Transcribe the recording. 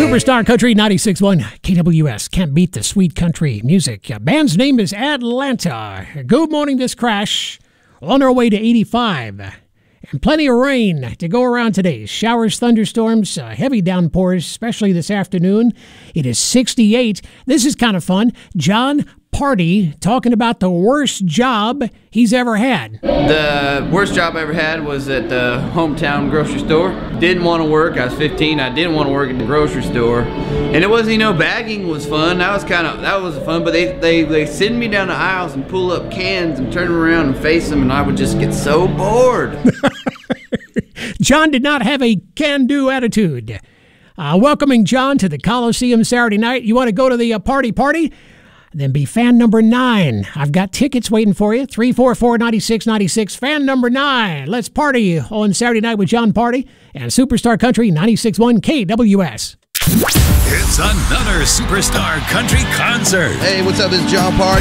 Superstar Country 96.1 KWS. Can't beat the sweet country music. Band's name is Atlanta. Good morning, this crash. On our way to 85. And plenty of rain to go around today. Showers, thunderstorms, heavy downpours, especially this afternoon. It is 68. This is kind of fun. Jon Pardi talking about the worst job he's ever had. The worst job I ever had was at the hometown grocery store. Didn't want to work. I was 15. I didn't want to work at the grocery store, and it wasn't, bagging was fun. That was fun. But they send me down the aisles and pull up cans and turn them around and face them, and I would just get so bored. Jon did not have a can-do attitude. Welcoming Jon to the Coliseum Saturday night. You want to go to the party? Then be fan number 9. I've got tickets waiting for you. 344-9696. Fan number 9. Let's party on Saturday night with Jon Pardi and Superstar Country 96.1 KWS. It's another Superstar Country concert. Hey, what's up? It's Jon Pardi.